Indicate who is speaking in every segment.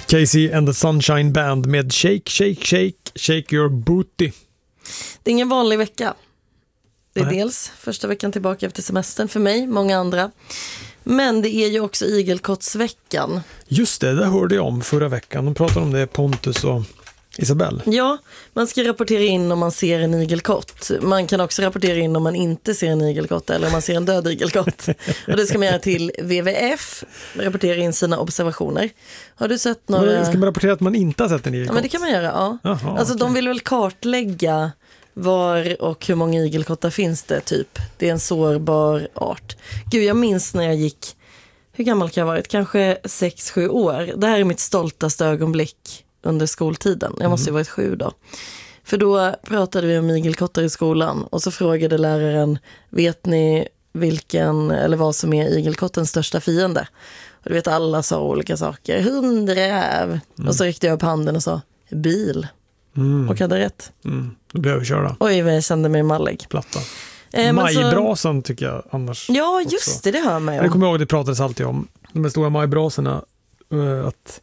Speaker 1: Casey and the Sunshine Band med Shake, Shake, Shake, Shake Your Booty.
Speaker 2: Det är ingen vanlig vecka. Det är
Speaker 1: Nej.
Speaker 2: dels första veckan tillbaka efter semestern för mig, många andra. Men det är ju också igelkottsveckan.
Speaker 1: Just det hörde jag om förra veckan. De pratade om det, Pontus och Isabelle.
Speaker 2: Ja, man ska rapportera in om man ser en igelkott. Man kan också rapportera in om man inte ser en igelkott eller om man ser en död igelkott. Och det ska man göra till WWF, rapportera in sina observationer. Har du sett några...
Speaker 1: Ska man rapportera att man inte har sett en igelkott?
Speaker 2: Ja, men det kan man göra, ja.
Speaker 1: Jaha,
Speaker 2: alltså
Speaker 1: okej.
Speaker 2: de vill väl kartlägga var och hur många igelkottar finns det typ. Det är en sårbar art. Gud, jag minns när jag gick, hur gammal kan jag ha varit? Kanske 6-7 år. Det här är mitt stoltaste ögonblick under skoltiden. Jag måste ju varit 7 då. För då pratade vi om igelkottar i skolan och så frågade läraren, vet ni vilken eller vad som är igelkottens största fiende? Och du vet, alla sa olika saker. Hundräv. Och så räckte jag upp handen och sa bil. Och hade rätt.
Speaker 1: Då blev jag körda.
Speaker 2: Oj, vad jag kände mig mallig.
Speaker 1: Platta.
Speaker 2: Men
Speaker 1: Majbrasan tycker jag annars.
Speaker 2: Ja, just
Speaker 1: också.
Speaker 2: det hör man ju
Speaker 1: Jag
Speaker 2: om.
Speaker 1: kommer ihåg, det pratades alltid om de här stora majbrasorna, att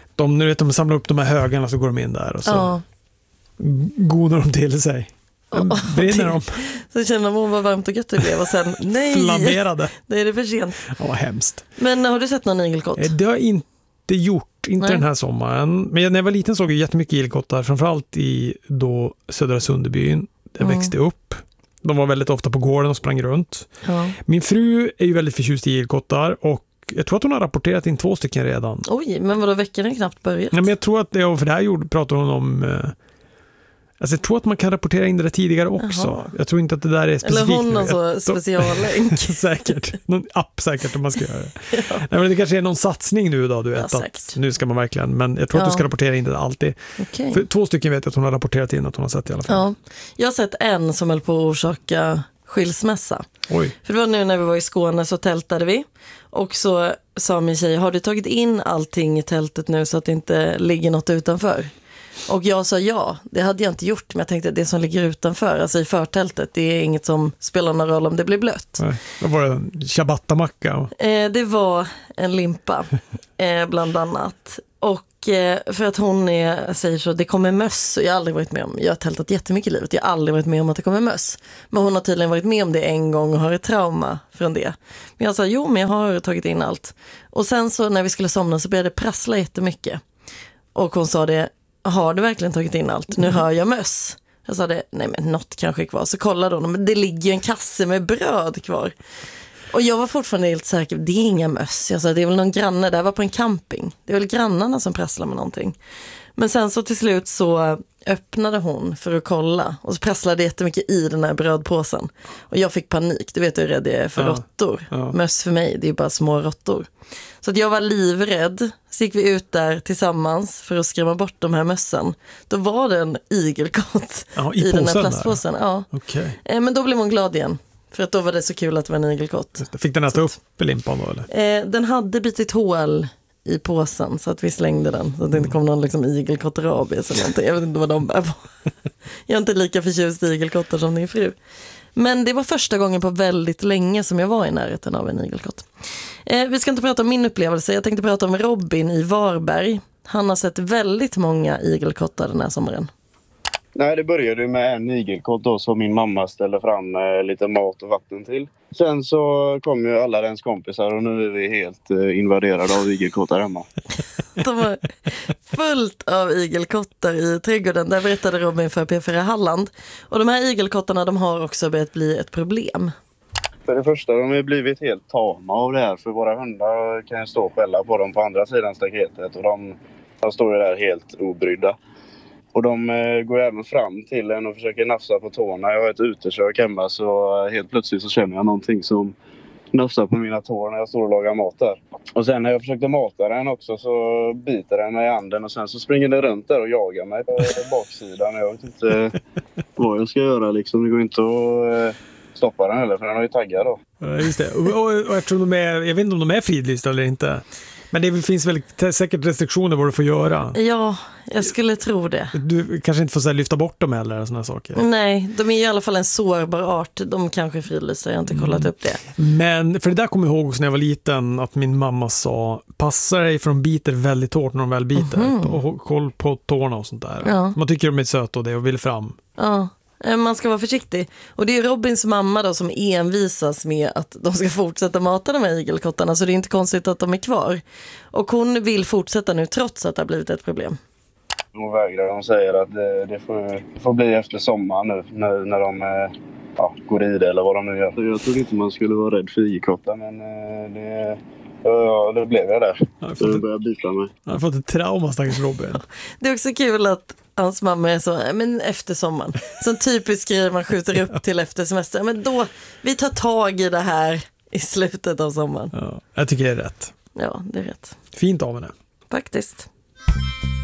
Speaker 1: de samlar upp de här högarna, så går de in där och så gonar de till sig. Brinner de.
Speaker 2: Så känner man vad varmt och gött det blev och sen, nej,
Speaker 1: flammerade.
Speaker 2: nej, det är för sent.
Speaker 1: Ja, vad hemskt.
Speaker 2: Men har du sett någon igelkott?
Speaker 1: Det har jag inte gjort, inte
Speaker 2: Nej.
Speaker 1: den här sommaren. Men när jag var liten såg jag jättemycket igelkottar, framförallt i då Södra Sunderbyn. Där växte upp. De var väldigt ofta på gården och sprang runt.
Speaker 2: Ja.
Speaker 1: Min fru är ju väldigt förtjust i igelkottar och jag tror att hon har rapporterat in 2 stycken redan.
Speaker 2: Oj, men vadå, veckan är knappt börjat?
Speaker 1: Ja, men jag tror att för det här pratar hon om... Alltså jag tror att man kan rapportera in det tidigare också.
Speaker 2: Jaha.
Speaker 1: Jag tror inte att det där är specifikt.
Speaker 2: Eller hon
Speaker 1: nu.
Speaker 2: alltså speciallänk.
Speaker 1: Säkert. Någon app säkert om man ska göra det. Nej, men det kanske är någon satsning nu då, du vet. Att nu ska man verkligen, men jag tror att du ska rapportera in det alltid.
Speaker 2: Okay.
Speaker 1: För 2 stycken vet jag att hon har rapporterat in att hon har sett i alla fall.
Speaker 2: Ja, jag har sett en som höll på att orsaka skilsmässa.
Speaker 1: Oj.
Speaker 2: För det var nu när vi var i Skåne så tältade vi. Och så sa min tjej, har du tagit in allting i tältet nu så att det inte ligger något utanför? Och jag sa ja, det hade jag inte gjort. Men jag tänkte att det som ligger utanför, alltså i förtältet, det är inget som spelar någon roll om det blir blött.
Speaker 1: Nej. Vad var det? En ciabattamacka?
Speaker 2: Det var en limpa, bland annat. Och för att hon säger så, det kommer möss. Och jag har aldrig varit med om, jag har tältat jättemycket i livet. Jag har aldrig varit med om att det kommer möss. Men hon har tydligen varit med om det en gång och har ett trauma från det. Men jag sa, jo men jag har tagit in allt. Och sen så när vi skulle somna så började det prassla jättemycket. Och hon sa det, har du verkligen tagit in allt? Nu hör jag möss. Jag sa det, nej men något kanske är kvar. Så kollade hon, men det ligger ju en kasse med bröd kvar. Och jag var fortfarande helt säker, det är inga möss. Jag sa, det är väl någon granne, där var på en camping. Det är väl grannarna som prasslar med någonting. Men sen så till slut så öppnade hon för att kolla. Och så prasslade det jättemycket i den här brödpåsen. Och jag fick panik, du vet hur rädd jag är för råttor. Möss för mig, det är bara små råttor. Så att jag var livrädd. Så gick vi ut där tillsammans för att skrämma bort de här mössen. Då var det en igelkott i den här plastpåsen. Ja.
Speaker 1: Okay.
Speaker 2: Men då blev hon glad igen. För att då var det så kul att det var en igelkott.
Speaker 1: Fick den äta upp limpan då eller?
Speaker 2: Den hade bitit hål i påsen så att vi slängde den. Så att det inte kom någon liksom igelkottrabies eller någonting. Jag vet inte vad de bär på. Jag är inte lika förtjust i igelkottar som din fru. Men det var första gången på väldigt länge som jag var i närheten av en igelkott. Vi ska inte prata om min upplevelse. Jag tänkte prata om Robin i Varberg. Han har sett väldigt många igelkottar den här sommaren.
Speaker 3: Nej, det började med en igelkott då som min mamma ställde fram lite mat och vatten till. Sen så kom ju alla ens kompisar och nu är vi helt invaderade av igelkottar hemma.
Speaker 2: De var fullt av igelkottar i trädgården. Där berättade Robin för P4 Halland. Och de här igelkottarna, de har också börjat bli ett problem.
Speaker 3: För det första, de har blivit helt tama av det här. För våra hundar kan stå och skälla på dem på andra sidan staketet. Och de står ju där helt obrydda. Och de går även fram till en och försöker nafsa på tårna. Jag har ett utekök hemma så helt plötsligt så känner jag någonting som nafsar på mina tår när jag står och lagar mat där. Och sen när jag försökte mata den också så biter den mig i handen och sen så springer den runt där och jagar mig på baksidan. Jag vet inte vad jag ska göra liksom. Det går inte att stoppa den heller för den har ju taggar då.
Speaker 1: Ja, just det. Och eftersom jag vet inte om de är fridlysta eller inte. Men det finns väl säkert restriktioner vad du får göra.
Speaker 2: Ja, jag skulle tro det.
Speaker 1: Du kanske inte får så här, lyfta bort dem eller såna saker.
Speaker 2: Nej, de är i alla fall en sårbar art. De kanske frilyser, jag har inte kollat upp det.
Speaker 1: Men, för det där kommer jag ihåg också när jag var liten, att min mamma sa, passa dig för de biter väldigt hårt när de väl biter. Och koll på tårna och sånt där.
Speaker 2: Ja.
Speaker 1: Man tycker de är söta och det och vill fram.
Speaker 2: Ja. Man ska vara försiktig. Och det är Robins mamma då som envisas med att de ska fortsätta mata de här igelkottarna, så det är inte konstigt att de är kvar. Och hon vill fortsätta nu trots att det har blivit ett problem.
Speaker 3: Hon vägrar. De säger att det får bli efter sommaren nu när de går i det eller vad de nu gör. Jag trodde inte man skulle vara rädd för igelkottar, men det blev jag där. Jag började bita mig.
Speaker 1: Jag har fått ett trauma, stackars Robin.
Speaker 2: Det är också kul att hans mamma är så, men efter sommaren. Som typiskt grej man skjuter upp till efter semester. Men då, vi tar tag i det här i slutet av sommaren.
Speaker 1: Ja, jag tycker det är rätt.
Speaker 2: Ja, det är rätt.
Speaker 1: Fint av henne.
Speaker 2: Faktiskt.